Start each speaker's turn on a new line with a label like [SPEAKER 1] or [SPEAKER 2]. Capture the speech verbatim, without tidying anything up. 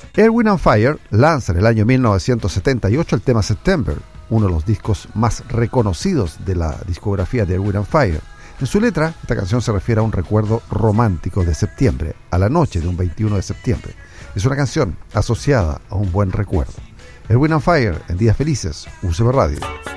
[SPEAKER 1] Earth, Wind and Fire lanza en el año mil novecientos setenta y ocho el tema September, uno de los discos más reconocidos de la discografía de Earth, Wind and Fire. En su letra, esta canción se refiere a un recuerdo romántico de septiembre, a la noche de un veintiuno de septiembre. Es una canción asociada a un buen recuerdo. Earth, Wind and Fire en Días Felices, U C B Radio.